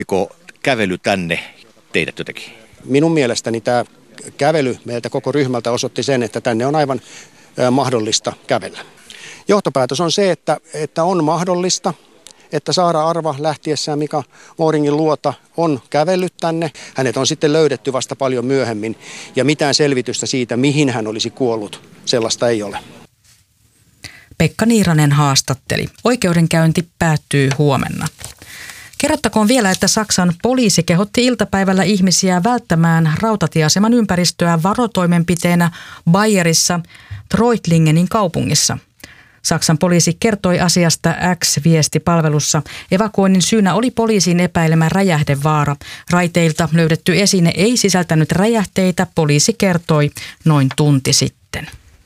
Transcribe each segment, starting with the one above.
Vaikuttiko kävely tänne teidät jotenkin? Minun mielestäni tämä kävely meiltä koko ryhmältä osoitti sen, että tänne on aivan mahdollista kävellä. Johtopäätös on se, että on mahdollista, että Saara Arva lähtiessään Mika Mooringin luota on kävellyt tänne. Hänet on sitten löydetty vasta paljon myöhemmin ja mitään selvitystä siitä, mihin hän olisi kuollut, sellaista ei ole. Pekka Niiranen haastatteli. Oikeudenkäynti päättyy huomenna. Kerrottakoon vielä, että Saksan poliisi kehotti iltapäivällä ihmisiä välttämään rautatieaseman ympäristöä varotoimenpiteenä Bayerissa Treutlingenin kaupungissa. Saksan poliisi kertoi asiasta X-viestipalvelussa. Evakuoinnin syynä oli poliisin epäilemä räjähdevaara. Raiteilta löydetty esine ei sisältänyt räjähteitä, poliisi kertoi noin tunti sitten.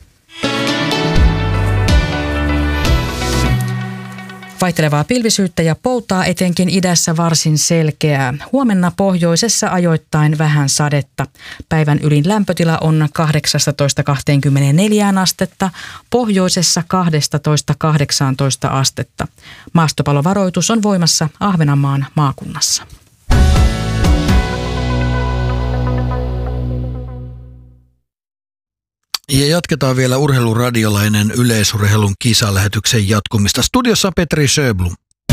Vaihtelevaa pilvisyyttä ja poutaa, etenkin idässä varsin selkeää. Huomenna pohjoisessa ajoittain vähän sadetta. Päivän ylin lämpötila on 18-24 astetta, pohjoisessa 12-18 astetta. Maastopalovaroitus on voimassa Ahvenanmaan maakunnassa. Ja jatketaan vielä urheiluradiolla ennen yleisurheilun kisalähetyksen jatkumista. Studiossa Petri Sjöblom.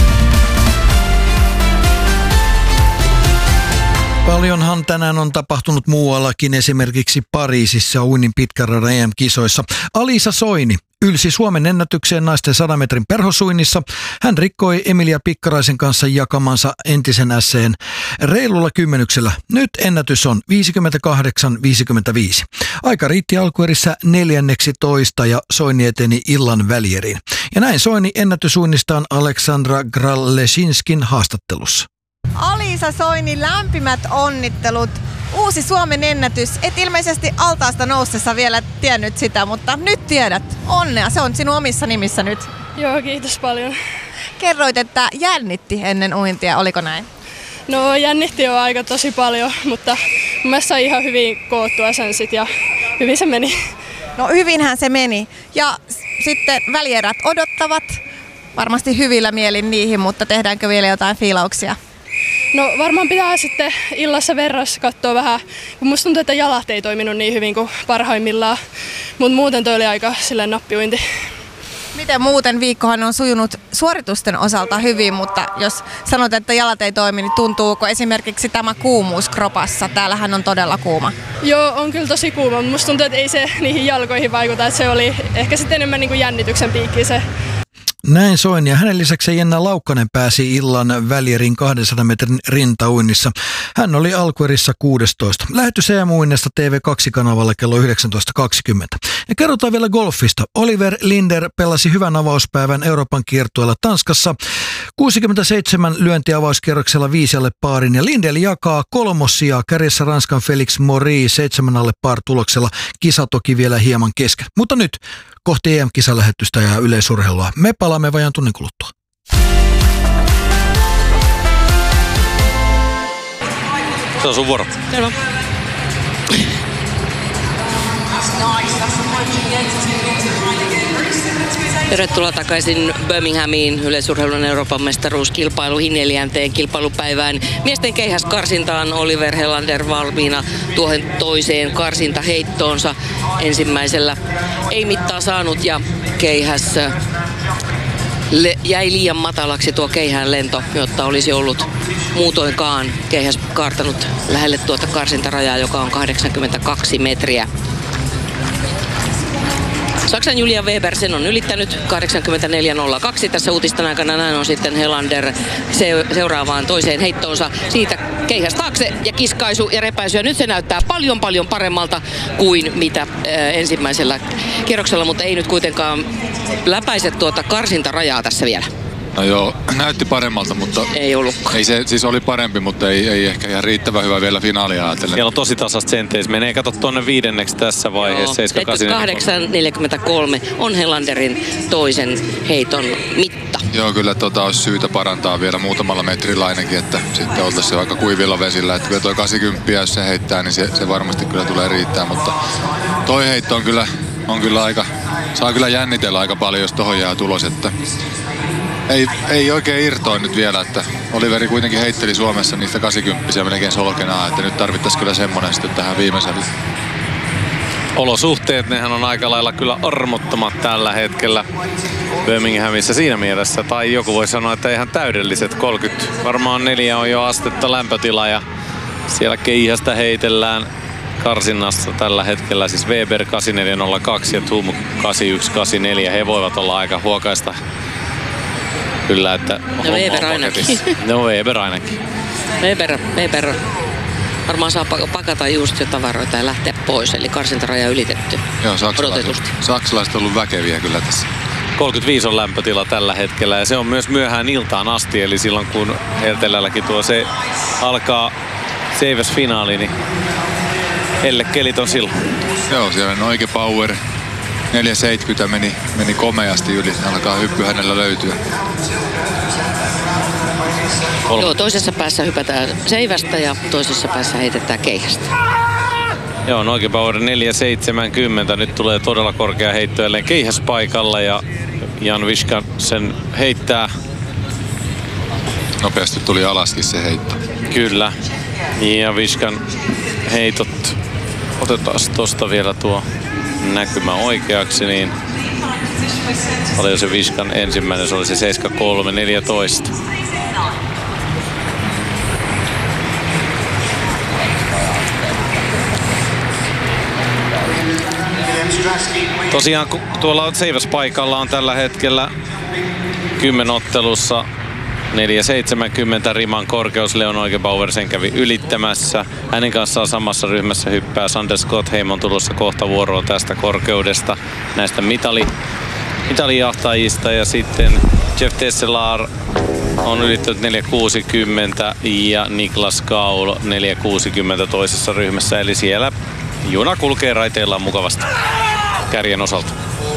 Paljonhan tänään on tapahtunut muuallakin, esimerkiksi Pariisissa uinnin pitkän radan EM-kisoissa. Alisa Soini ylsi Suomen ennätykseen naisten 100 metrin perhosuinnissa. Hän rikkoi Emilia Pikkaraisen kanssa jakamansa entisen SC:n reilulla kymmenyksellä. Nyt ennätys on 58-55. Aika riitti alkuerissä 14 ja Soini eteni illan välieriin. Ja näin Soini ennätysuinnistaan Aleksandra Graleshinskin haastattelussa. Alisa Soini, lämpimät onnittelut. Uusi Suomen ennätys. Et ilmeisesti altaasta noustessa vielä tiennyt sitä, mutta nyt tiedät. Onnea, se on sinun omissa nimissä nyt. Joo, kiitos paljon. Kerroit, että jännitti ennen uintia, oliko näin? No jännitti jo aika tosi paljon, mutta mun mielestä sai ihan hyvin koottua sen sit ja hyvin se meni. No hyvinhän se meni. Ja sitten välierät odottavat. Varmasti hyvillä mielin niihin, mutta tehdäänkö vielä jotain fiilauksia? No varmaan pitää sitten illassa verrassa katsoa vähän, kun musta tuntuu, että jalat ei toiminut niin hyvin kuin parhaimmillaan, mutta muuten toi oli aika silleen nappiuinti. Miten muuten viikkohan on sujunut suoritusten osalta hyvin, mutta jos sanot, että jalat ei toimi, niin tuntuuko esimerkiksi tämä kuumuus kropassa? Täällähän on todella kuuma. Joo, on kyllä tosi kuuma, mutta musta tuntuu, että ei se niihin jalkoihin vaikuta, että se oli ehkä sitten enemmän niin kuin jännityksen piikki se. Näin Soini ja hänen lisäksi Jenna Laukkanen pääsi illan välierin 200 metrin rintauinnissa. Hän oli alkuerissä 16. Lähetys EM-uinnista TV2-kanavalla kello 19.20. Ja kerrotaan vielä golfista. Oliver Linder pelasi hyvän avauspäivän Euroopan kiertueella Tanskassa. 67 lyöntiavauskierroksella 5 alle paarin ja Linder jakaa kolmossijaa kärjessä Ranskan Felix Maury 7 alle par tuloksella. Kisa toki vielä hieman kesken. Mutta nyt kohti EM-kisalähetystä ja yleisurheilua. Me palaamme vajaan tunnin kuluttua. Se on sun vuoro. Selvä. Tervetuloa takaisin Birminghamiin yleisurheilun Euroopan mestaruuskilpailuihin 4. kilpailupäivään. Miesten keihäskarsintaan Oliver Helander valmiina tuohon toiseen karsintaheittoonsa. Ensimmäisellä ei mittaa saanut ja keihäs jäi liian matalaksi tuo keihään lento, jotta olisi ollut muutoinkaan keihäs kaartanut lähelle tuota karsintarajaa, joka on 82 metriä. Saksan Julia Weber sen on ylittänyt 84.02. Tässä uutisten aikana näin on sitten Helander seuraavaan toiseen heittoonsa. Siitä keihäs taakse ja kiskaisu ja repäisy. Ja nyt se näyttää paljon paremmalta kuin mitä ensimmäisellä kierroksella, mutta ei nyt kuitenkaan läpäise tuota karsintarajaa tässä vielä. No joo, näytti paremmalta, mutta ei ollutkaan. Ei se siis oli parempi, mutta ei ehkä ihan riittävän hyvä vielä finaalia ajatellen. Siellä on tosi tasasta senteis. Menee kato tuonne viidenneksi tässä vaiheessa. 78.43 on Helanderin toisen heiton mitta. Joo, kyllä olisi syytä parantaa vielä muutamalla metrillä ainakin, että sitten oltaisiin vaikka kuivilla vesillä. Että toi 80, jos se heittää, niin se varmasti kyllä tulee riittää, mutta toi heitto on kyllä aika, saa kyllä jännitellä aika paljon, jos tohon jää tulos, että ei oikein irtoa nyt vielä, että Oliveri kuitenkin heitteli Suomessa niistä 80 melkein solkenaa, että nyt tarvittaisiin kyllä semmoinen sitten tähän viimeiselle. Olosuhteet, nehän on aika lailla kyllä armottomat tällä hetkellä Birminghamissa siinä mielessä. Tai joku voi sanoa, että ihan täydelliset. 34 on jo astetta lämpötila ja siellä keihästä heitellään karsinnassa tällä hetkellä. Siis Weber 8402 ja Tum 8184. He voivat olla aika huokaista. Kyllä, että no Weber ainakin. No Weber ainakin. Weber varmaan saa pakata just jo tavaroita ja lähteä pois, eli karsintaraja ylitetty. Joo, saksalaiset on ollut väkeviä kyllä tässä. 35 on lämpötila tällä hetkellä ja se on myös myöhään iltaan asti, eli silloin kun Hertelälläkin se alkaa Seiväs-finaali, niin hellekelit on silloin. Joo, siellä Noike Power 470 meni komeasti yli, alkaa hyppy hänellä löytyä. Joo, toisessa päässä hypätään seivästä ja toisessa päässä heitetään keihästä. Joo, Noike Power 470. Nyt tulee todella korkea heitto jälleen keihäspaikalla ja Jan Viška sen heittää. Nopeasti tuli alaskin se heitto. Kyllä. Ja Viškan heitot. Otetaan tosta vielä tuo näkymä oikeaksi, niin oli se Viškan ensimmäinen, se oli se 73.14. Tosiaan tuolla seiväspaikalla on tällä hetkellä 10 ottelussa 470 riman korkeus. Leon Neugebauer sen kävi ylittämässä. Hänen kanssaan samassa ryhmässä hyppää Sander Skotheim, on tulossa kohta vuoroa tästä korkeudesta näistä mitalijahtajista. Ja sitten Jeff Tesselar on ylittänyt 460 ja Niklas Kaul 460 toisessa ryhmässä. Eli siellä juna kulkee raiteillaan mukavasti kärjen osalta.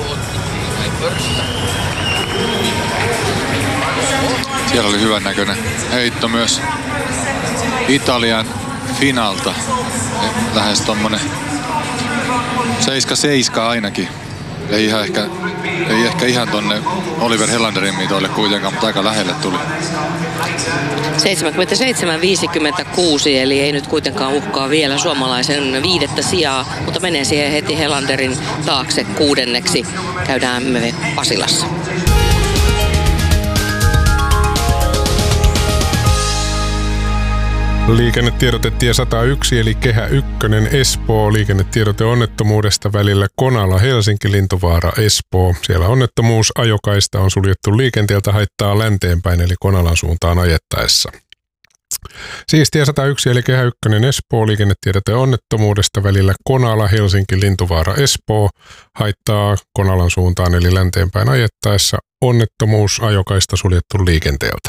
Siellä oli hyvän näköinen heitto myös Italian finalta. Lähes tommonen 7-7 ainakin. Ei ehkä ihan tonne Oliver Helanderin mitoille kuitenkaan, mutta aika lähelle tuli. 77-56, eli ei nyt kuitenkaan uhkaa vielä suomalaisen 5. sijaa, mutta menee siihen heti Helanderin taakse 6. Käydään me Pasilassa. Liikennetiedote 101 eli Kehä 1 Espoo. Liikennetiedote onnettomuudesta välillä Konala-Helsinki-Lintuvaara-Espoo. Siellä onnettomuus, ajokaista on suljettu liikenteeltä, haittaa länteenpäin eli Konalan suuntaan ajettaessa. Siis tie 101 eli Kehä 1 Espoo. Liikennetiedote onnettomuudesta välillä Konala-Helsinki-Lintuvaara-Espoo. Haittaa Konalan suuntaan eli länteenpäin ajettaessa. Onnettomuus, ajokaista suljettu liikenteeltä.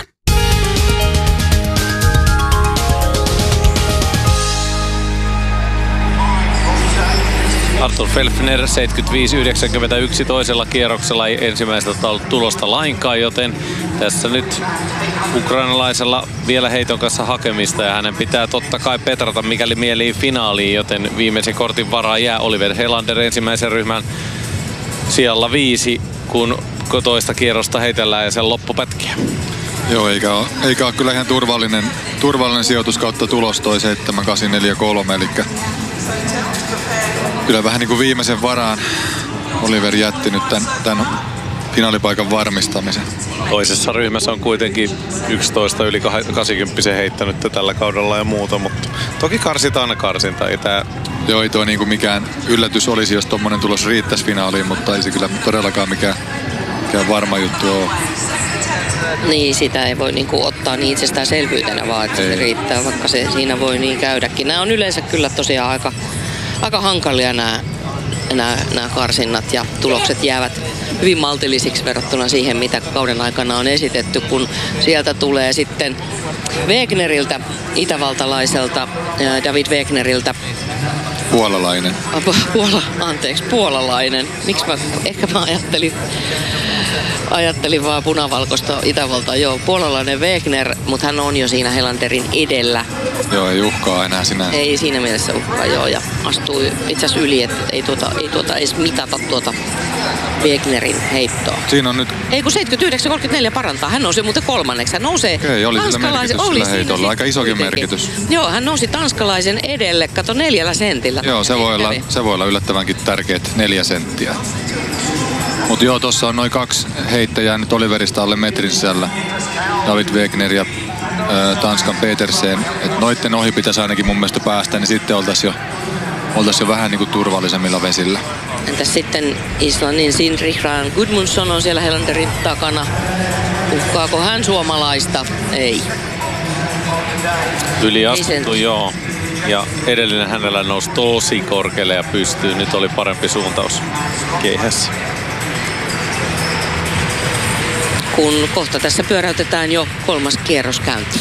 Arthur Felfner 75-91 toisella kierroksella ei ensimmäiseltä ollut tulosta lainkaan, joten tässä nyt ukrainalaisella vielä heiton kanssa hakemista ja hänen pitää totta kai petrata mikäli mielii finaaliin, joten viimeisen kortin varaa jää Oliver Helander ensimmäisen ryhmän sijalla 5, kun toista kierrosta heitellään ja sen loppupätkiä. Joo, eikä ole kyllä ihan turvallinen sijoitus kautta tulos toi 7-8-4-3, eli kyllä vähän niin kuin viimeisen varaan Oliver jätti nyt tämän finaalipaikan varmistamisen. Toisessa ryhmässä on kuitenkin 11 yli 80 heittänyt tällä kaudella ja muuta, mutta toki karsinta aina karsinta. Joo, ei tuo niin kuin mikään yllätys olisi, jos tommonen tulos riittäisi finaaliin, mutta ei se kyllä todellakaan mikään varma juttu ole. Niin, sitä ei voi niinku ottaa niin itsestäänselvyytenä, vaan että se riittää, vaikka se siinä voi niin käydäkin. Nämä on yleensä kyllä tosiaan aika hankalia nämä karsinnat ja tulokset jäävät hyvin maltillisiksi verrattuna siihen, mitä kauden aikana on esitetty, kun sieltä tulee sitten Wegneriltä, itävaltalaiselta, David Wegneriltä. Puolalainen. Ehkä mä ajattelin vaan punavalkoista Itävaltaa. Joo, puolalainen Wegner, mutta hän on jo siinä Helanderin edellä. Joo, ei uhkaa enää sinänsä. Ei siinä mielessä uhkaa, joo, ja astuu itse asiassa yli, että ei tuota edes mitata tuota Wegnerin heittoa. Siinä on nyt... Ei kun 79.34 parantaa. Hän nousi muuten kolmanneksi. Hän nousee Okei, oli sillä merkitys sillä heitolla. Aika isokin kuitenkin merkitys. Joo, hän nousi tanskalaisen edelle. Kato 4 sentillä. Joo, se voi olla yllättävänkin tärkeät 4 senttiä. Mutta joo, tuossa on noin 2 heittäjää nyt Oliverista alle metrin sisällä. David Wegner ja Tanskan Petersen. Et noitten ohi pitäisi ainakin mun mielestä päästä, niin sitten oltaisiin jo vähän niin kuin turvallisemmilla vesillä. Entäs sitten Islannin Sindri-Hraan Gudmundsson on siellä Helanderin takana. Uhkaako hän suomalaista? Ei. Yli astuttu, joo. Ja edellinen hänellä nousi tosi korkealle ja pystyy. Nyt oli parempi suuntaus keihässä. Kun kohta tässä pyöräytetään jo 3. kierros käyntiin.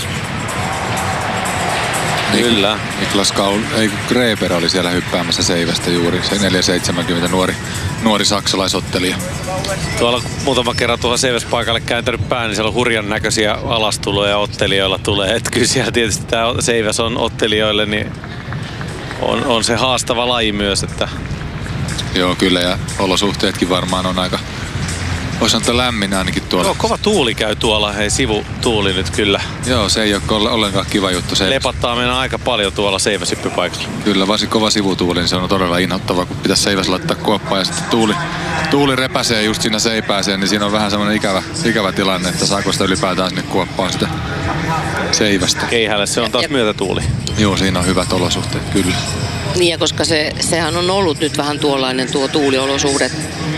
Kyllä. Niklas Greber oli siellä hyppäämässä seivästä juuri. Se 470 nuori saksalaisottelija. Tuolla muutama kerran tuohon seiväspaikalle kääntänyt pää, niin siellä on hurjan näköisiä alastuloja ottelijoilla tulee. Et kyllä siellä tietysti tämä seiväs on ottelijoille, niin on se haastava laji myös. Että... Joo, kyllä, ja olosuhteetkin varmaan on aika... Voisi sanoa, että lämmin ainakin tuolla. Joo, kova tuuli käy tuolla, hei sivutuuli nyt kyllä. Joo, se ei ole ollenkaan kiva juttu. Lepattaa mennä aika paljon tuolla seiväshyppypaikalla. Kyllä, varsin kova sivutuuli, niin se on todella inhottavaa, kun pitäisi seiväs laittaa kuoppaan ja sitten tuuli repäsee just siinä seipääseen, niin siinä on vähän semmoinen ikävä tilanne, että saako sitä ylipäätään sinne kuoppaan sitä seivästä. Keihälle se on taas myötätuuli. Joo, siinä on hyvät olosuhteet, kyllä. Niin, ja koska sehän on ollut nyt vähän tuollainen tuo tuuliolosuhde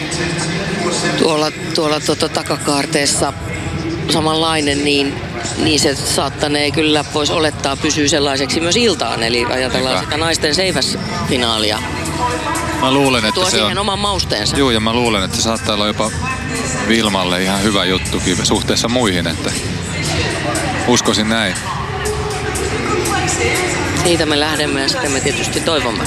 tuolla takakaarteessa samanlainen, niin se saattanee kyllä, voisi olettaa, pysyy sellaiseksi myös iltaan. Eli ajatellaan sitä naisten seiväsfinaalia. Mä luulen, että tuo se siihen on oman mausteensa. Joo, ja mä luulen, että se saattaa olla jopa Vilmalle ihan hyvä juttukin suhteessa muihin, että uskoisin näin. Siitä me lähdemme ja sitten me tietysti toivomme.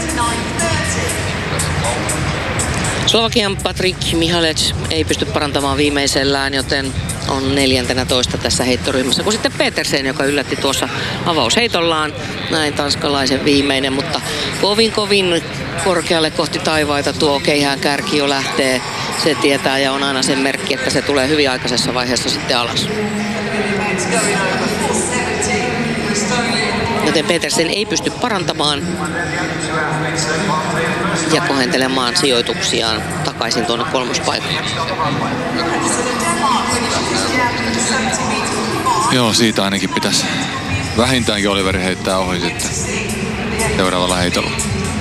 Slovakian Patrik Mihalec ei pysty parantamaan viimeisellään, joten on 14. tässä heittoryhmässä. Kun sitten Petersen, joka yllätti tuossa avausheitollaan, näin tanskalaisen viimeinen, mutta kovin korkealle kohti taivaita tuo keihään kärki jo lähtee. Se tietää ja on aina sen merkki, että se tulee hyvin aikaisessa vaiheessa sitten alas. Joten Petersen ei pysty parantamaan ja kohentelemaan sijoituksiaan takaisin tuonne kolmospaikalle. Joo, siitä ainakin pitäisi vähintäänkin Oliveri heittää ohi sitten seuraavalla heitolla.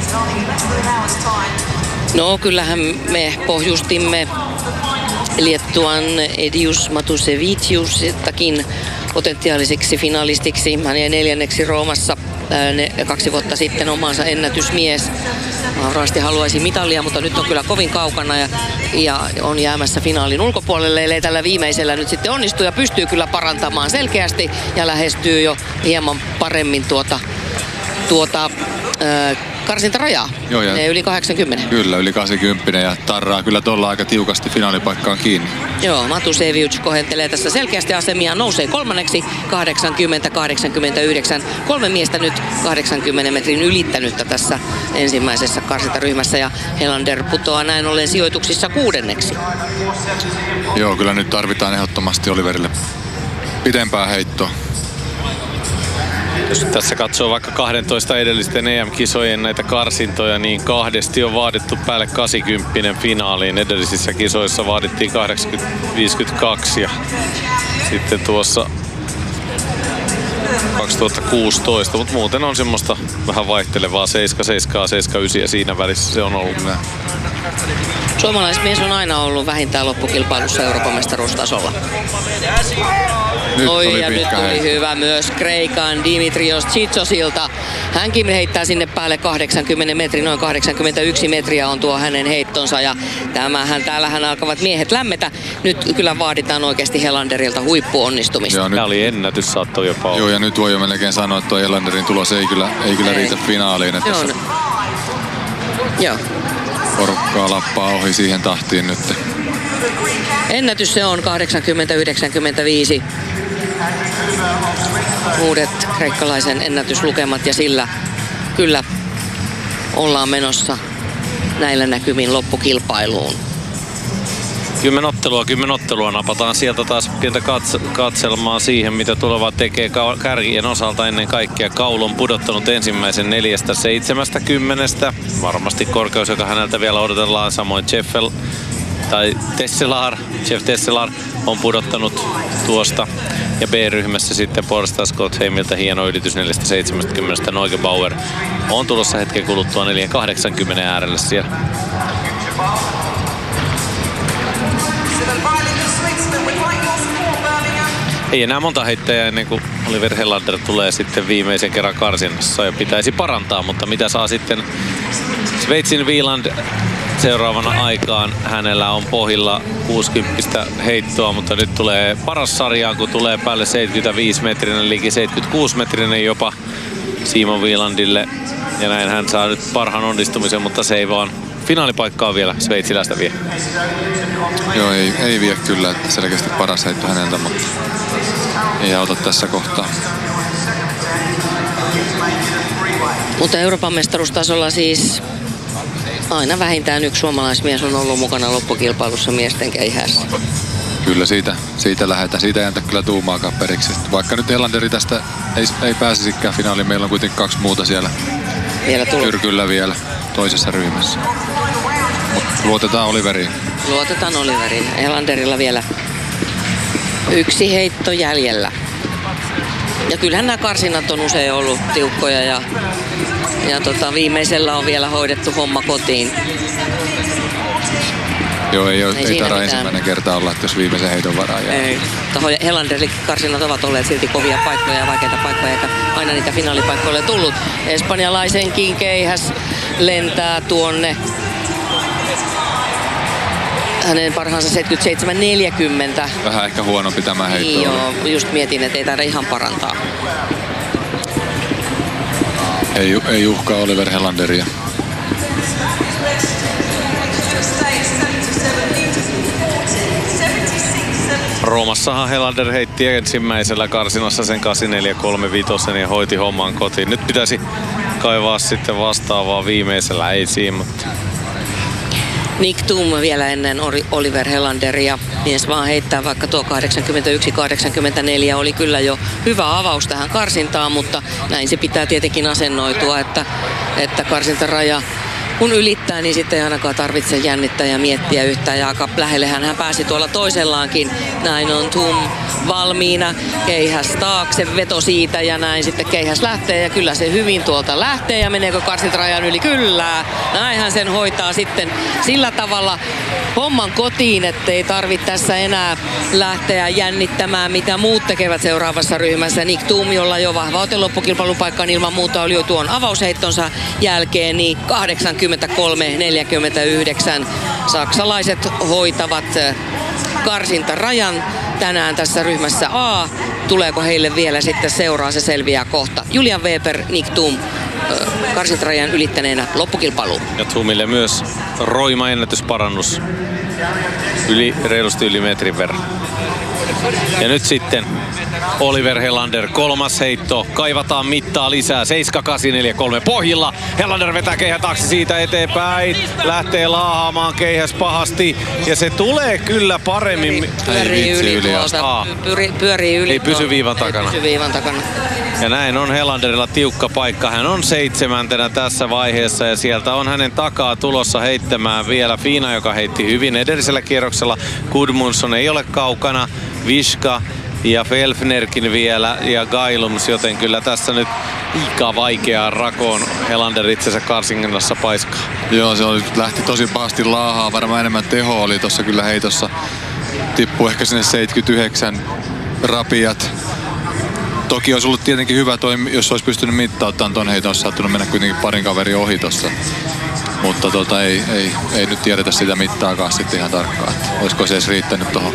No kyllähän me pohjustimme Liettuan Edius Matuseviciustakin potentiaaliseksi finalistiksi. Hän jäi 4. Roomassa 2 vuotta sitten omansa ennätysmies. Varmasti haluaisi mitalia, mutta nyt on kyllä kovin kaukana ja on jäämässä finaalin ulkopuolelle, ellei tällä viimeisellä nyt sitten onnistuu ja pystyy kyllä parantamaan selkeästi ja lähestyy jo hieman paremmin tuota karsintarajaa. Joo, ja yli 80. Kyllä, yli 80 ja tarraa kyllä tuolla aika tiukasti finaalipaikkaan kiinni. Joo, Matusevic kohentelee tässä selkeästi asemia, nousee 3. 80-89. 3 miestä nyt 80 metrin ylittänyttä tässä ensimmäisessä karsintaryhmässä ja Helander putoaa näin ollen sijoituksissa 6. Joo, kyllä nyt tarvitaan ehdottomasti Oliverille pidempää heittoa. Jos tässä katsoo vaikka 12 edellisten EM-kisojen näitä karsintoja, niin 2 on vaadittu päälle 80 finaaliin. Edellisissä kisoissa vaadittiin 80-52 ja sitten tuossa 2016, mutta muuten on semmoista vähän vaihtelevaa 7-7-79 ja siinä välissä se on ollut. Suomalaismies on aina ollut vähintään loppukilpailussa Euroopan mestaruustasolla. Nyt tuli hyvä myös Kreikan Dimitrios Tsitsosilta. Hänkin heittää sinne päälle 80 metrin, noin 81 metriä on tuo hänen heittonsa ja täällähän alkavat miehet lämmetä. Nyt kyllä vaaditaan oikeasti Helanderilta huippuonnistumista. Tämä oli ennätys, saattoi jopa olla. Joo, ja nyt voi jo melkein sanoa, että tuo Helanderin tulos ei kyllä riitä finaaliin. Että Joo. Porukkaa lappaa ohi siihen tahtiin nyt. Ennätys se on 80-95. Uudet kreikkalaisen ennätyslukemat ja sillä kyllä ollaan menossa näillä näkymin loppukilpailuun. Kymmenottelua. Napataan sieltä taas pientä katselmaa siihen, mitä tuleva tekee kärkien osalta ennen kaikkea. Kaul on pudottanut ensimmäisen 4.70. Varmasti korkeus, joka häneltä vielä odotellaan. Samoin Jeff Tesselar on pudottanut tuosta. Ja B-ryhmässä sitten Porsta Scott-Heimiltä hieno ylitys 4.70. Neugebauer on tulossa hetken kuluttua 4.80 äärelle siellä. Ei enää monta heittäjää ennen kuin Oliver Helander tulee sitten viimeisen kerran karsinnassa ja pitäisi parantaa, mutta mitä saa sitten Sveitsin Wieland seuraavana aikaan. Hänellä on pohjilla 60 heittoa, mutta nyt tulee paras sarjaan, kun tulee päälle 75-metrinen, liki 76-metrinen jopa Simon Wielandille. Ja näin hän saa nyt parhaan onnistumisen, mutta se ei vaan finaalipaikkaa vielä sveitsiläistä vie. Joo, ei vie kyllä, että selkeästi paras heitto häneltä, mutta ei auta tässä kohtaa. Mutta Euroopan mestaruustasolla siis aina vähintään yksi suomalaismies on ollut mukana loppukilpailussa miesten keihässä. Kyllä siitä lähdetään. Siitä ei anta kyllä tuumaakaan periksi. Vaikka nyt Helanderi tästä ei pääsisikään finaaliin, meillä on kuitenkin 2 muuta siellä tyrkyllä vielä toisessa ryhmässä. Mut luotetaan Oliveriin. Luotetaan Oliveriin. Helanderilla vielä 1 heitto jäljellä. Ja kyllähän nämä karsinnat on usein ollut tiukkoja ja viimeisellä on vielä hoidettu homma kotiin. Joo, ei tarvitse ensimmäinen kerta olla, että jos viimeisen heiton varaa jää. Ei. Helanderin karsinnat ovat olleet silti kovia paikkoja ja vaikeita paikkoja, eikä aina niitä finaalipaikkoja ole tullut. Espanjalaisenkin keihäs lentää tuonne. Hänen parhaansa 77.40. Vähän ehkä huonompi tämä heitto. Joo, just mietin, että ei taida ihan parantaa. Ei uhkaa Oliver Helanderia. Roomassahan Helander heitti ensimmäisellä karsinassa sen 84.35 ja hoiti homman kotiin. Nyt pitäisi kaivaa sitten vastaavaa viimeisellä, ei siinä, mutta Nick Thum vielä ennen Oliver Helanderia. Mies vaan heittää, vaikka tuo 81-84 oli kyllä jo hyvä avaus tähän karsintaan, mutta näin se pitää tietenkin asennoitua, että karsintaraja kun ylittää, niin sitten ei ainakaan tarvitse jännittää ja miettiä yhtään. Ja aika lähellehän hän pääsi tuolla toisellaankin. Näin on Thum valmiina. Keihäs taakse, veto siitä ja näin sitten keihäs lähtee. Ja kyllä se hyvin tuolta lähtee ja meneekö karsintarajan yli? Kyllä. Näinhän sen hoitaa sitten sillä tavalla homman kotiin, ettei tarvitse tässä enää lähteä jännittämään, mitä muut tekevät seuraavassa ryhmässä. Nick Thum, jolla jo vahva otelopukilpailupaikkaan ilman muuta oli jo tuon avausheittonsa jälkeen, niin 83-49. Saksalaiset hoitavat karsintarajan tänään tässä ryhmässä A. Tuleeko heille vielä sitten seuraa, se selviää kohta. Julian Weber, Nick Thum karsintarajan ylittäneenä loppukilpailuun. Ja Thumille myös roima ennätysparannus. Reilusti yli metrin verran. Ja nyt sitten Oliver Helander, 3. heitto. Kaivataan mittaa lisää. 7.843 pohjilla. Helander vetää keihän taakse siitä eteenpäin. Lähtee laahaamaan keihäs pahasti. Ja se tulee kyllä paremmin. Pyörii yli tuolta. Pyörii yli. Ei pysy viivan takana. Pysy viivan takana. Ja näin on Helanderilla tiukka paikka. Hän on 7. tässä vaiheessa ja sieltä on hänen takaa tulossa heittämään vielä Fina, joka heitti hyvin edellisellä kierroksella. Gudmundsson ei ole kaukana. Viska ja Felfnerkin vielä ja Gailums, joten kyllä tässä nyt aika vaikeaa rakoon Helander itsensä karsinnassa paiskaa. Joo, se lähti tosi pahasti laahaa. Varmaan enemmän teho oli tuossa kyllä heitossa. Tippui ehkä sinne 79 rapiat. Toki olisi ollut tietenkin hyvä jos olisi pystynyt mittauttamaan ton heiton, olisi saattanut mennä kuitenkin parin kaverin ohi tossa. Mutta ei nyt tiedetä sitä mittaakaan sitten ihan tarkkaan. Olisiko se edes riittänyt tuohon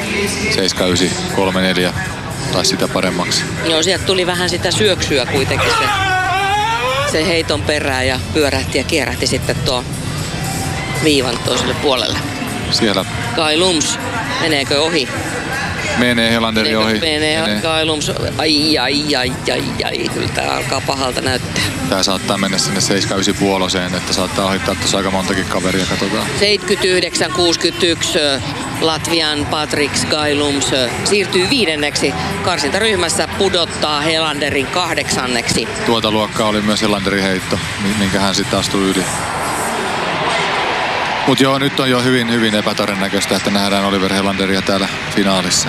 7.934 tai sitä paremmaksi. Joo, sieltä tuli vähän sitä syöksyä kuitenkin se heiton perään ja pyörähti ja kierähti sitten tuo viivan toiselle puolelle. Siellä. Gailums, meneekö ohi? Menee Helanderi ohi. Menee Gailums. Ai. Kyllä tää alkaa pahalta näyttää. Tää saattaa mennä sinne 7-9 puoloseen, että saattaa ohittaa tuossa aika montakin kaveria, katsotaan. 79-61 Latvian Patriks Gailums siirtyy 5. karsintaryhmässä, pudottaa Helanderin 8. Tuota luokkaa oli myös Helanderin heitto, minkä hän sitten astui yli. Mutta joo, nyt on jo hyvin epätodennäköistä, että nähdään Oliver Helanderia täällä finaalissa.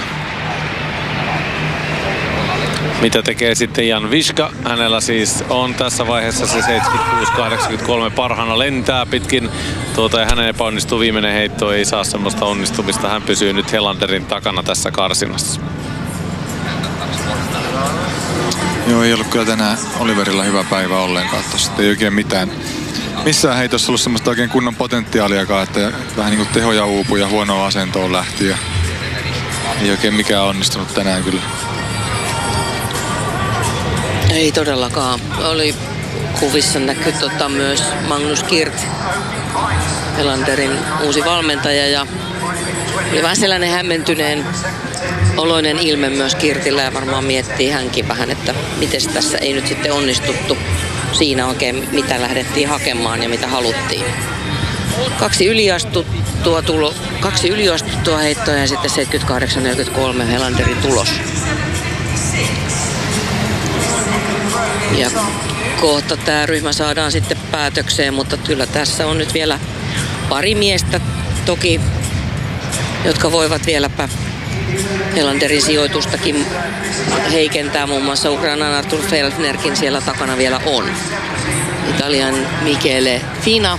Mitä tekee sitten Jan Viska? Hänellä siis on tässä vaiheessa se 76-83 parhaana lentää pitkin tuota ja hänen epäonnistuu viimeinen heitto, ei saa semmoista onnistumista. Hän pysyy nyt Helanderin takana tässä karsinassa. Joo, ei ollut kyllä tänään Oliverilla hyvä päivä ollenkaan tossa. Ei oikein mitään. Missään heitossa ollut semmoista oikein kunnon potentiaaliakaan, että vähän niin kuin tehoja uupui ja huonoa asentoon lähti. Ja ei oikein mikään onnistunut tänään kyllä. Ei todellakaan. Oli kuvissa näkyy myös Magnus Kirt, Helanderin uusi valmentaja, ja oli vähän sellainen hämmentyneen oloinen ilme myös Kirtillä ja varmaan miettii hänkin vähän, että miten tässä ei nyt sitten onnistuttu siinä oikein, mitä lähdettiin hakemaan ja mitä haluttiin. 2 yliastuttua heittoa ja sitten 78-43 Helanderin tulos. Ja kohta tämä ryhmä saadaan sitten päätökseen, mutta kyllä tässä on nyt vielä pari miestä toki, jotka voivat vieläpä Helanderin sijoitustakin heikentää. Muun muassa Ukrainan Artur Feldnerkin siellä takana vielä on. Italian Michele Fina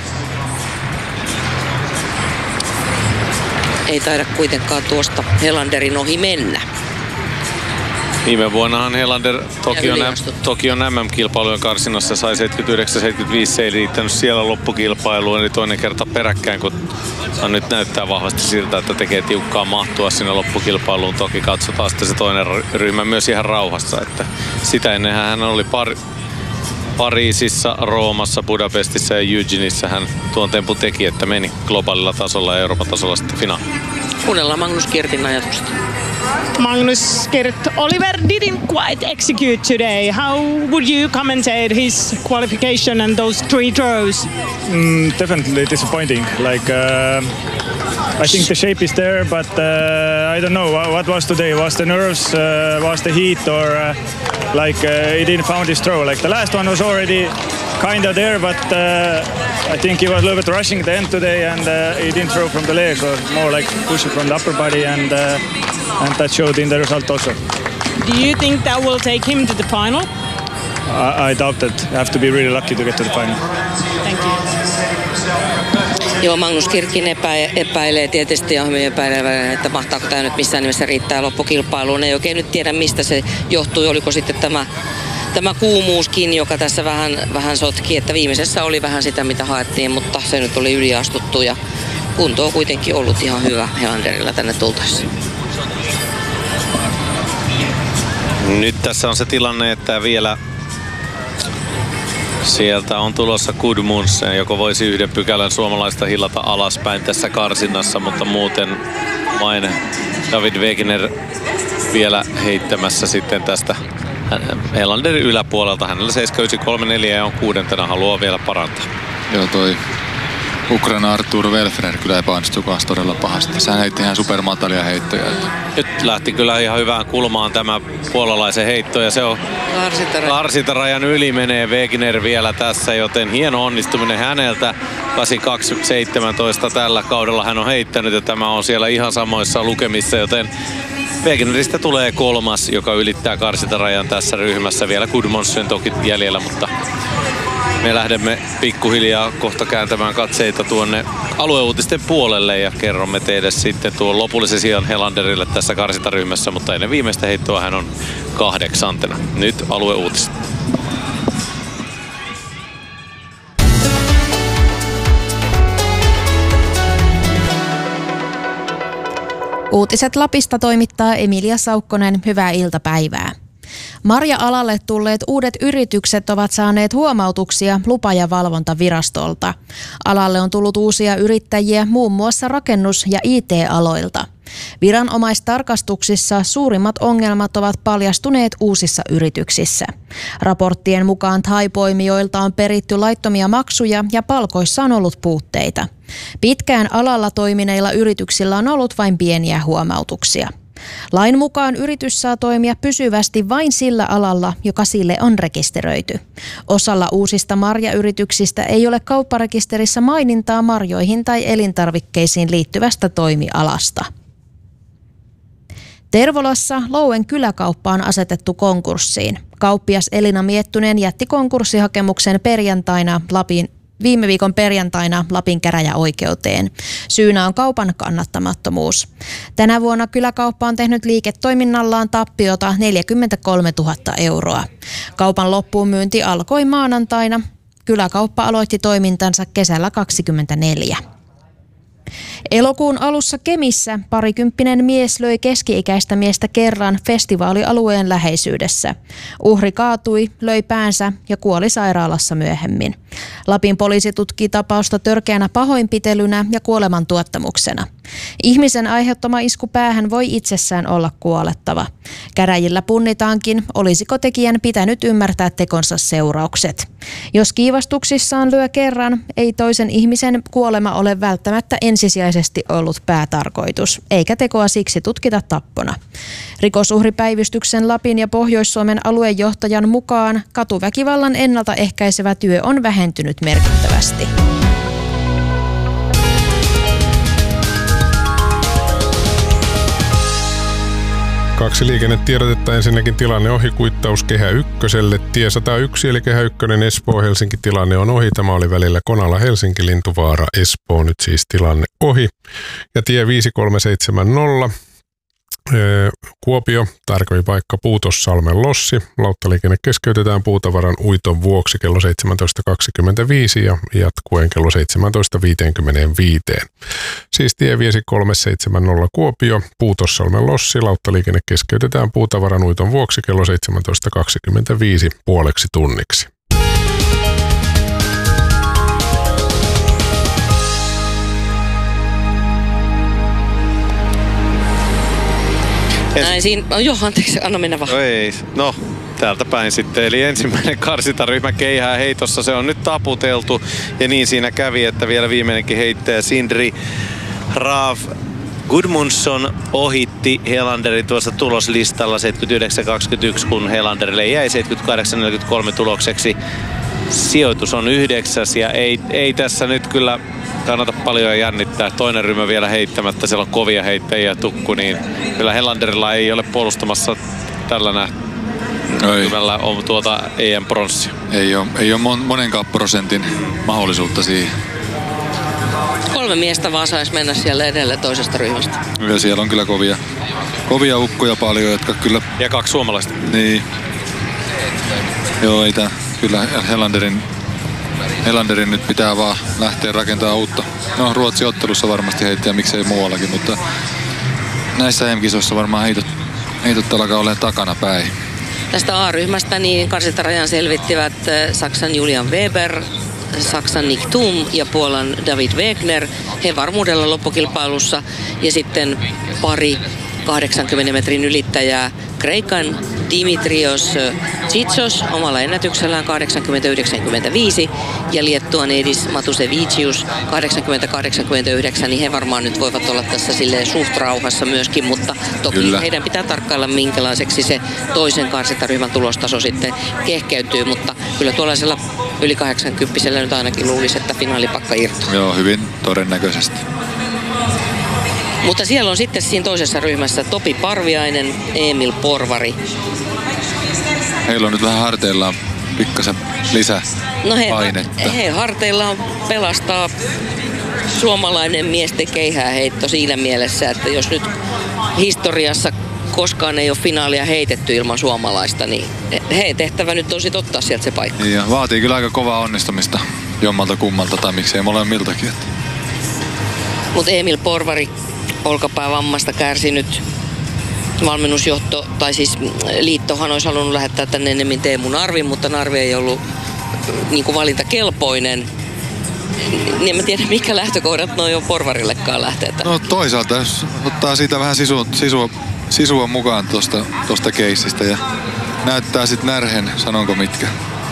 ei taida kuitenkaan tuosta Helanderin ohi mennä. Viime vuonnahan Helander Tokion MM-kilpailujen karsinassa sai 79-75, se ei riittänyt siellä loppukilpailuun, eli toinen kerta peräkkäin, kun nyt näyttää vahvasti siltä, että tekee tiukkaa mahtua sinne loppukilpailuun. Toki katsotaan sitten se toinen ryhmä myös ihan rauhassa, että sitä ennenhän hän oli Pariisissa, Roomassa, Budapestissa ja Eugenissä hän tuon tempun teki, että meni globaalilla tasolla ja Euroopan tasolla sitten finaaliin. Kuunnellaan Magnus Kirtin ajatusta. Magnus Kirt, Oliver didn't quite execute today. How would you commentate his qualification and those 3 throws? Definitely disappointing. I think the shape is there, but I don't know what was today. Was the nerves, was the heat, or he didn't found his throw. Like the last one was already kind of there, but I think he was a little bit rushing the end today, and he didn't throw from the leg, or more like pushing from the upper body, and that showed in the result also. Do you think that will take him to the final? I doubt that. You have to be really lucky to get to the final. Thank you. Joo, Magnus Kirkin epäilee tietysti ja hyvin epäilevä, että mahtaako tämä nyt missään nimessä riittää loppukilpailuun. Ei oikein nyt tiedä, mistä se johtui. Oliko sitten tämä kuumuuskin, joka tässä vähän sotki, että viimeisessä oli vähän sitä, mitä haettiin, mutta se nyt oli yliastuttu ja kunto on kuitenkin ollut ihan hyvä Helanderilla tänne tultaessa. Nyt tässä on se tilanne, että vielä sieltä on tulossa Gudmundsen, joka voisi 1 pykälän suomalaista hillata alaspäin tässä karsinnassa, mutta muuten vain David Wegener vielä heittämässä sitten tästä Helanderin yläpuolelta. Hänellä 79-34 ja on 6. haluaa vielä parantaa. Joo, toi Ukraina Artur Velfner kyllä epäonnistui kanssa todella pahasti. Sehän heitti ihan supermatalia heittoja. Nyt lähti kyllä ihan hyvään kulmaan tämä puolalaisen heitto ja se on karsintarajan yli menee Wegener vielä tässä, joten hieno onnistuminen häneltä. 82-17 tällä kaudella hän on heittänyt ja tämä on siellä ihan samoissa lukemissa, joten Wegeneristä tulee 3, joka ylittää karsintarajan tässä ryhmässä. Vielä Gudmundsen toki jäljellä, mutta me lähdemme pikkuhiljaa kohta kääntämään katseita tuonne alueuutisten puolelle ja kerromme teille sitten tuon lopullisen sijan Helanderille tässä karsintaryhmässä, mutta ennen viimeistä heittoa hän on 8. Nyt alueuutiset. Uutiset Lapista toimittaa Emilia Saukkonen. Hyvää iltapäivää. Marja-alalle tulleet uudet yritykset ovat saaneet huomautuksia lupa- ja valvontavirastolta. Alalle on tullut uusia yrittäjiä muun muassa rakennus- ja IT-aloilta. Viranomaistarkastuksissa suurimmat ongelmat ovat paljastuneet uusissa yrityksissä. Raporttien mukaan thai-poimijoilta on peritty laittomia maksuja ja palkoissa on ollut puutteita. Pitkään alalla toimineilla yrityksillä on ollut vain pieniä huomautuksia. Lain mukaan yritys saa toimia pysyvästi vain sillä alalla, joka sille on rekisteröity. Osalla uusista marjayrityksistä ei ole kaupparekisterissä mainintaa marjoihin tai elintarvikkeisiin liittyvästä toimialasta. Tervolassa Louen kyläkauppa on asetettu konkurssiin. Kauppias Elina Miettunen jätti konkurssihakemuksen viime viikon perjantaina Lapin käräjäoikeuteen. Syynä on kaupan kannattamattomuus. Tänä vuonna kyläkauppa on tehnyt liiketoiminnallaan tappiota 43 000 euroa. Kaupan loppuun myynti alkoi maanantaina. Kyläkauppa aloitti toimintansa kesällä 2024. Elokuun alussa Kemissä parikymppinen mies löi keski-ikäistä miestä kerran festivaalialueen läheisyydessä. Uhri kaatui, löi päänsä ja kuoli sairaalassa myöhemmin. Lapin poliisi tutkii tapausta törkeänä pahoinpitelynä ja kuolemantuottamuksena. Ihmisen aiheuttama isku päähän voi itsessään olla kuolettava. Käräjillä punnitaankin, olisiko tekijän pitänyt ymmärtää tekonsa seuraukset. Jos kiivastuksissaan lyö kerran, ei toisen ihmisen kuolema ole välttämättä ensisijaisesti ollut päätarkoitus, eikä tekoa siksi tutkita tappona. Rikosuhripäivystyksen Lapin ja Pohjois-Suomen aluejohtajan mukaan katuväkivallan ennaltaehkäisevä työ on vähentynyt merkittävästi. Kaksi liikennetiedotetta. Ensinnäkin tilanne ohi, kuittaus Kehä Ykköselle. Tie 101 eli Kehä Ykkönen Espoo-Helsinki tilanne on ohi. Tämä oli välillä Konala-Helsinki, Lintuvaara, Espoo, nyt siis tilanne ohi. Ja tie 5370 Kuopio, tarkoin paikka Puutossalmen Lossi. Lauttaliikenne keskeytetään puutavaran uiton vuoksi kello 17.25 ja jatkuen kello 17.55. Siis tie 5370 Kuopio, Puutossalmen Lossi. Lauttaliikenne keskeytetään puutavaran uiton vuoksi kello 17.25 puoleksi tunniksi. Näin siinä, anteeksi, anna mennä vaan. Ei, no täältä päin sitten. Eli ensimmäinen karsintaryhmä keihää heitossa, se on nyt taputeltu. Ja niin siinä kävi, että vielä viimeinenkin heittäjä Sindri Raaf Gudmundsson ohitti Helanderin tuossa tuloslistalla 79.21, kun Helanderille jäi 78.43 tulokseksi. Sijoitus on 9. ja ei tässä nyt kyllä kannata paljon jännittää. Toinen ryhmä vielä heittämättä, siellä on kovia heittäjiä tukku, niin kyllä Helanderilla ei ole puolustamassa tällä ryhmällä on EM-pronssia. Ei ole monenkaan prosentin mahdollisuutta siihen. 3 miestä vaan saisi mennä siellä edelle toisesta ryhmästä. Ja siellä on kyllä kovia ukkoja paljon, jotka kyllä... Ja 2 suomalaista. Niin. Joo, ei tää. Kyllä Helanderin nyt pitää vaan lähteä rakentamaan uutta. No, Ruotsi-ottelussa varmasti heittää, miksei muuallakin, mutta näissä EM-kisoissa varmaan heitot alkaa olemaan takana päin. Tästä A-ryhmästä niin karsintarajan selvittivät Saksan Julian Weber, Saksan Nick Thum ja Puolan David Wegner. He varmuudella loppukilpailussa ja sitten pari 80 metrin ylittäjää Kreikan Dimitrios Tsitsos omalla ennätyksellään 80-95 ja Liettuan Edis Matusevicius 80-89, niin he varmaan nyt voivat olla tässä silleen suht rauhassa myöskin, mutta toki kyllä heidän pitää tarkkailla minkälaiseksi se toisen karsintaryhmän tulostaso sitten kehkeytyy, mutta kyllä tuollaisella yli 80 nyt ainakin luulisi, että finaalipakka irtoaa. Joo, hyvin todennäköisesti. Mutta siellä on sitten siinä toisessa ryhmässä Topi Parviainen, Emil Porvari. Heillä on nyt vähän harteillaan pikkasen lisäpainetta. He harteillaan pelastaa suomalainen miesten keihääheitto siinä mielessä, että jos nyt historiassa koskaan ei ole finaalia heitetty ilman suomalaista, niin he tehtävä nyt on sitten ottaa sieltä se paikka. Ja vaatii kyllä aika kovaa onnistumista jommalta kummalta tai miksei molemmiltakin. Mutta Emil Porvari olkapäävammasta kärsinyt. Valmennusjohto, tai siis liittohan olisi halunnut lähettää tänne enemmän Teemu Narvin, mutta Narvi ei ollut niin kuin valintakelpoinen. niin en mä tiedä, mikä lähtökohdat noi on porvarillekaan lähteä. No toisaalta, jos ottaa siitä vähän sisua mukaan tosta keissistä ja näyttää sit närhen, sanonko mitkä?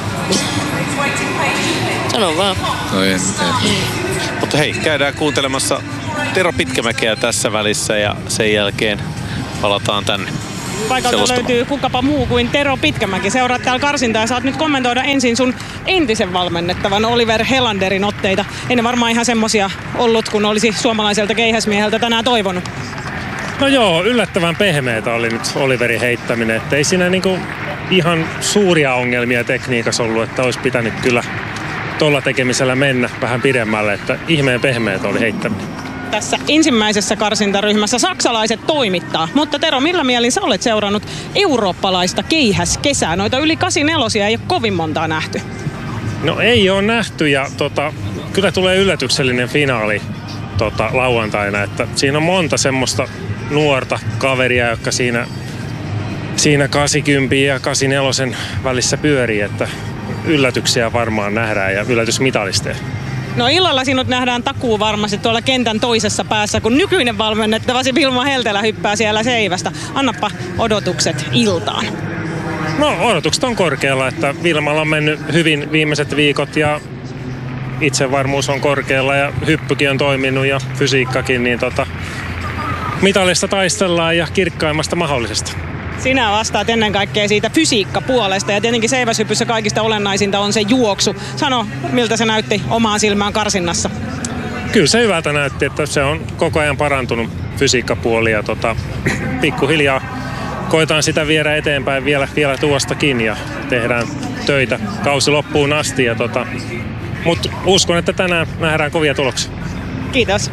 Sano vaan. No en. Mutta hei, käydään kuuntelemassa Tero Pitkämäkeä tässä välissä ja sen jälkeen palataan tänne. Paikalta löytyy kukapa muu kuin Tero Pitkämäki. Seuraat täällä karsintaa ja saat nyt kommentoida ensin sun entisen valmennettavan Oliver Helanderin otteita. Ei ne varmaan ihan semmosia ollut, kun olisi suomalaiselta keihäsmieheltä tänään toivonut. No joo, yllättävän pehmeitä oli nyt Oliverin heittäminen. Että ei siinä niinku ihan suuria ongelmia tekniikassa ollut, että olisi pitänyt kyllä tuolla tekemisellä mennä vähän pidemmälle. Että ihmeen pehmeitä oli heittäminen. Tässä ensimmäisessä karsintaryhmässä saksalaiset toimittaa. Mutta Tero, millä mielin sä olet seurannut eurooppalaista keihäskesää? Noita yli 84 ei ole kovin montaa nähty. No ei ole nähty ja kyllä tulee yllätyksellinen finaali lauantaina. Että siinä on monta semmoista nuorta kaveria, jotka siinä 80 ja 84 välissä pyörii. Että yllätyksiä varmaan nähdään ja yllätysmitalisteja. No illalla sinut nähdään takuu varmasti tuolla kentän toisessa päässä, kun nykyinen valmennettavasi Vilma Heltelä hyppää siellä seivästä. Annappa odotukset iltaan. No odotukset on korkealla, että Vilmalla on mennyt hyvin viimeiset viikot ja itsevarmuus on korkealla ja hyppykin on toiminut ja fysiikkakin, niin mitalista taistellaan ja kirkkaimmasta mahdollisesta. Sinä vastaat ennen kaikkea siitä fysiikkapuolesta ja tietenkin seiväshypyssä kaikista olennaisinta on se juoksu. Sano, miltä se näytti omaan silmään karsinnassa? Kyllä se hyvältä näytti, että se on koko ajan parantunut fysiikkapuoli ja pikkuhiljaa koitaan sitä viedä eteenpäin vielä tuostakin ja tehdään töitä kausi loppuun asti. Mutta uskon, että tänään nähdään kovia tuloksia. Kiitos.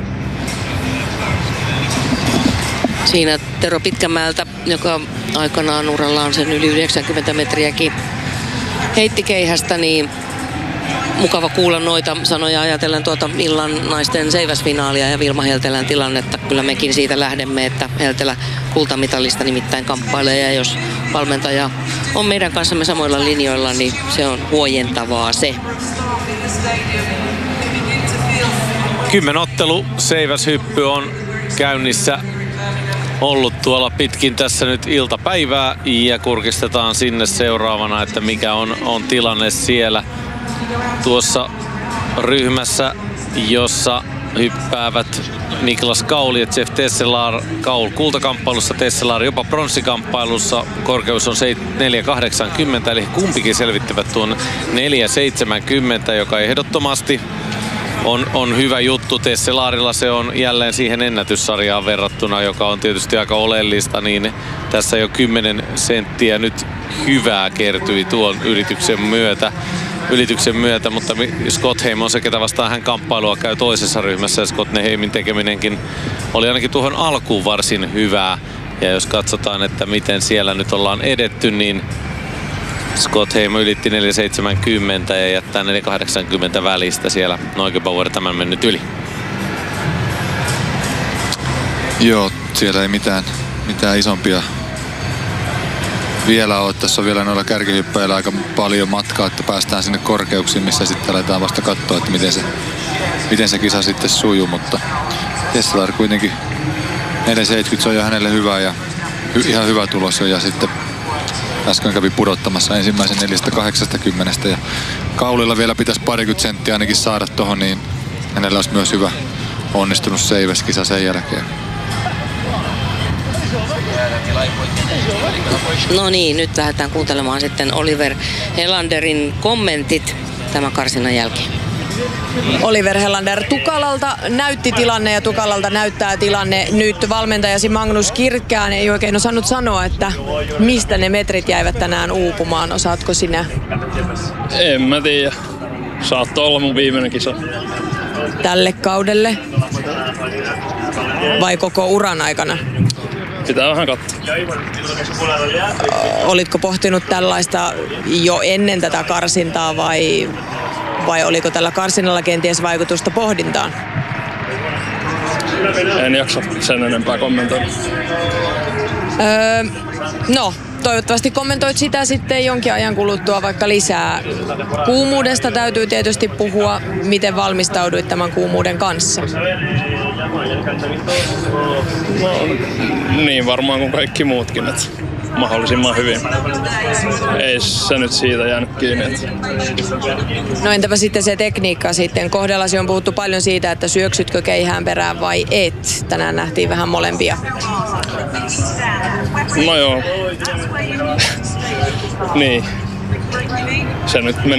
Siinä Tero Pitkämäeltä, joka aikanaan urallaan sen yli 90 metriäkin heitti keihästä, niin mukava kuulla noita sanoja ajatellen illan naisten seiväsfinaalia ja Vilma Heltelän tilannetta. Kyllä mekin siitä lähdemme, että Heltelä kultamitalista nimittäin kamppailee ja jos valmentaja on meidän kanssamme samoilla linjoilla, niin se on huojentavaa se. 10 ottelu seiväshyppy on käynnissä ollut tuolla pitkin tässä nyt iltapäivää ja kurkistetaan sinne seuraavana, että mikä on tilanne siellä tuossa ryhmässä, jossa hyppäävät Niklas Kaul ja Jeff Tesselar. Kaul kultakamppailussa, Tesselar jopa pronssikamppailussa. Korkeus on 4,80, eli kumpikin selvittävät tuon 4,70, joka ehdottomasti on hyvä juttu. Tesselarilla se on jälleen siihen ennätyssarjaan verrattuna, joka on tietysti aika oleellista, niin tässä jo 10 senttiä nyt hyvää kertyi tuon ylityksen myötä, mutta Scottheim on se, ketä vastaan hän kamppailua käy toisessa ryhmässä ja Scottheimin tekeminenkin oli ainakin tuohon alkuun varsin hyvää. Ja jos katsotaan, että miten siellä nyt ollaan edetty, niin Scottheim ylitti 4,70 ja jättää 4,80 välistä siellä. Neugebauer tämän mennyt yli. Joo, siellä ei mitään isompia vielä ole. Tässä on vielä noilla kärkihyppäillä aika paljon matkaa, että päästään sinne korkeuksiin, missä sitten aletaan vasta katsoa, että miten se kisa sitten sujuu. Mutta Tesselar kuitenkin 4,70 se on jo hänelle hyvä ja ihan hyvä tulos jo. Ja sitten äsken kävi pudottamassa ensimmäisen 4,80 ja Kaulilla vielä pitäisi 20 senttiä ainakin saada tohon, niin hänellä olisi myös hyvä onnistunut seiväskisa sen jälkeen. No niin, nyt lähdetään kuuntelemaan sitten Oliver Helanderin kommentit tämän karsinnan jälkeen. Oliver Helander, tukalalta näytti tilanne ja tukalalta näyttää tilanne nyt. Valmentajasi Magnus Kirkkään ei oikein osannut sanoa, että mistä ne metrit jäivät tänään uupumaan. Osaatko sinä? En mä tiedä. Saattaa olla mun viimeinen kisa. Tälle kaudelle? Vai koko uran aikana? Pitää vähän katsoa. Olitko pohtinut tällaista jo ennen tätä karsintaa vai oliko tällä karsinnalla kenties vaikutusta pohdintaan? En jaksa sen enempää kommentoida. No, toivottavasti kommentoit sitä sitten jonkin ajan kuluttua vaikka lisää. Kuumuudesta täytyy tietysti puhua. Miten valmistauduit tämän kuumuuden kanssa? No, niin varmaan kuin kaikki muutkin, että mahdollisimman hyvin. Ei se nyt siitä jäänyt kiinni. No entäpä sitten se tekniikka sitten? Kohdallasi on puhuttu paljon siitä, että syöksytkö keihään perään vai et. Tänään nähtiin vähän molempia. No joo. Niin. Se nyt meni